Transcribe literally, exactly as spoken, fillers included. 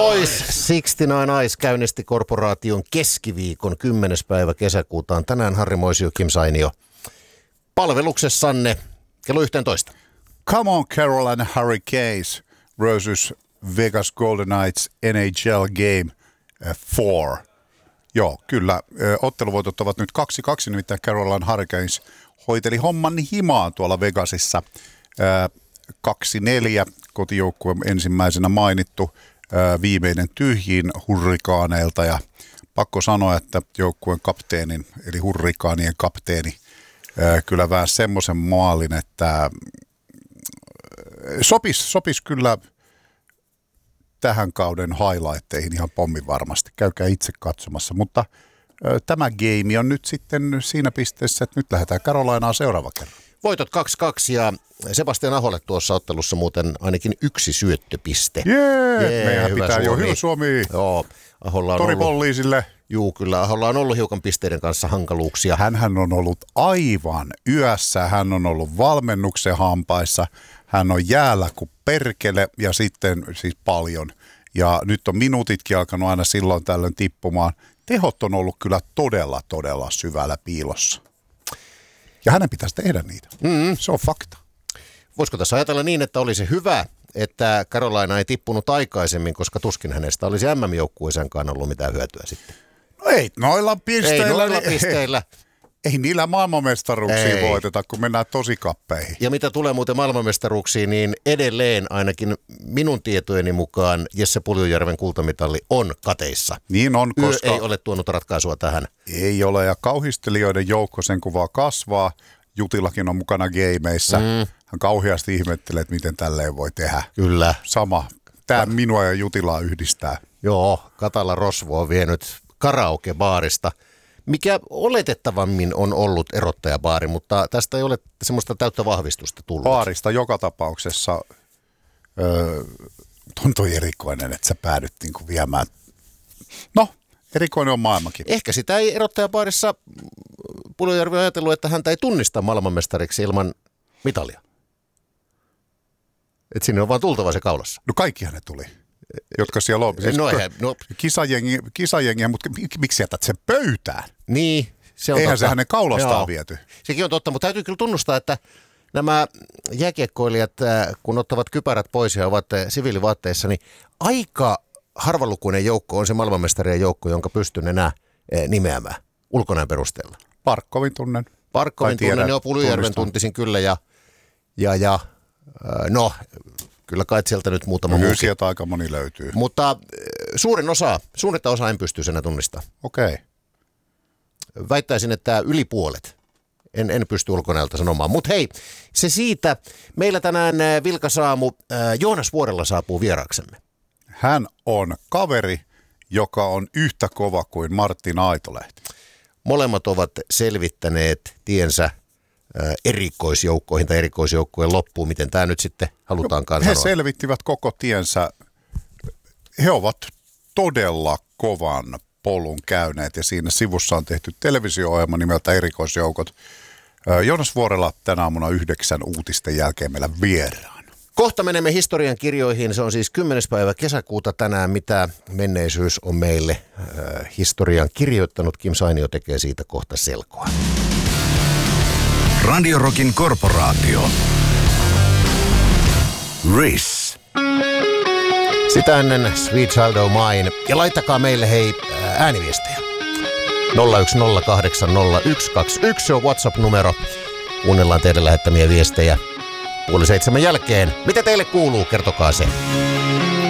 Boys kuusikymmentäyhdeksän Eyes käynnisti korporaation keskiviikon kymmenes päivä kesäkuuta. On tänään Harri Moisio, Kim Sainio palveluksessanne kello yksitoista. Come on Carolina Hurricanes versus Vegas Golden Knights N H L Game four. Joo, kyllä. Otteluvoitot ovat nyt kaksi kaksi, nimittäin Carolina Hurricanes hoiteli homman himaan tuolla Vegasissa. kaksi neljä kotijoukkue ensimmäisenä mainittu, viimeinen tyhjiin Hurrikaaneilta, ja pakko sanoa, että joukkueen kapteenin, eli Hurrikaanien kapteeni, kyllä vähän semmoisen maalin, että sopisi sopis kyllä tähän kauden highlightteihin ihan pommin varmasti. Käykää itse katsomassa, mutta tämä game on nyt sitten siinä pisteessä, että nyt lähdetään Carolinaan seuraava kerran. Voitot kaksi kaksi ja Sebastian Aholle tuossa ottelussa muuten ainakin yksi syöttöpiste. Jee, yeah, meidän pitää Suomi. Jo hyvä Suomi. Joo, Aholla on Toripoliisille. Juu, kyllä Aholla on ollut hiukan pisteiden kanssa hankaluuksia. Hänhän on ollut aivan yössä, hän on ollut valmennuksen hampaissa, hän on jäällä kuin perkele ja sitten siis paljon. Ja nyt on minuutitkin alkanut aina silloin tällöin tippumaan. Tehot on ollut kyllä todella, todella syvällä piilossa. Ja hänen pitäisi tehdä niitä. Mm. Se on fakta. Voisiko tässä ajatella niin, että olisi hyvä, että Carolina ei tippunut aikaisemmin, koska tuskin hänestä olisi M M-joukkueeseenkaan ollut mitään hyötyä sitten? No ei noilla pisteillä. Ei noilla pisteillä. Ei, ei niillä maailmanmestaruuksia ei voiteta, kun mennään tosikappeihin. Ja mitä tulee muuten maailmanmestaruuksiin, niin edelleen ainakin minun tietojeni mukaan Jesse Puljujärven kultamitalli on kateissa. Niin on, koska Yö ei ole tuonut ratkaisua tähän. Ei ole, ja kauhistelijoiden joukko sen kuvaa kasvaa. Jutilakin on mukana gameissa. Mm. Hän kauheasti ihmettelee, että miten tälleen voi tehdä. Kyllä. Sama. Tämä minua ja Jutilaa yhdistää. Joo, Katala Rosvo on vienyt karaokebaarista, mikä oletettavammin on ollut erottajabaari, mutta tästä ei ole semmoista täyttä vahvistusta tullut. Baarista joka tapauksessa öö, on toi erikoinen, että sä päädyt niinku viemään. No, erikoinen on maailmakin. Ehkä sitä ei erottajabaarissa Puljujärvi on ajatellut, että häntä ei tunnista maailmanmestariksi ilman mitalia. Että sinne on vaan tultava se kaulassa. No kaikkihan ne tuli, jotka siellä on. Siis no eihän, no. Kisajengi, kisajengiä, mutta miksi jätät sen pöytään? Niin, se on Eihän totta. se hänen kaulastaan Joo. viety. Sekin on totta, mutta täytyy kyllä tunnustaa, että nämä jääkiekkoilijat, kun ottavat kypärät pois ja ovat siviilivaatteissa, niin aika harvalukuinen joukko on se maailmanmestarien joukko, jonka pystyn enää nimeämään ulkonäön perusteella. Parkkovin tunnen. Parkkovin tunnen, jo Puljujärven tuntisin kyllä ja, ja, ja no, kyllä kai sieltä nyt muutama no, muukin. Sieltä aika moni löytyy. Mutta suurin osa, suurinta osa en pysty senä tunnistamaan. Okei. Okay. Väittäisin, että yli puolet. En, en pysty ulkonäöltä sanomaan. Mutta hei, se siitä. Meillä tänään vilkas aamu. Joonas Vuorella saapuu vieraaksemme. Hän on kaveri, joka on yhtä kova kuin Martin Aitolehti. Molemmat ovat selvittäneet tiensä erikoisjoukkoihin tai erikoisjoukkojen loppuun. Miten tämä nyt sitten halutaankaan no, he sanoa? He selvittivät koko tiensä. He ovat todella kovan polun käyneet ja siinä sivussa on tehty televisio-ohjelma nimeltä Erikoisjoukot. Joonas Vuorella tänä aamuna yhdeksän uutisten jälkeen meillä vieraan. Kohta menemme historian kirjoihin. Se on siis kymmenes päivä kesäkuuta tänään, mitä menneisyys on meille äh, historian kirjoittanut. Kim Sainio tekee siitä kohta selkoa. Radio Rockin korporaatio. Riss. Sitä ennen Sweet Child O' Mine. Ja laittakaa meille hei ääniviestejä. nolla yksi nolla kahdeksan nolla yksi kaksi yksi se on WhatsApp-numero. Kuunnellaan teidän lähettämiä viestejä puoli seitsemän jälkeen. Mitä teille kuuluu? Kertokaa se.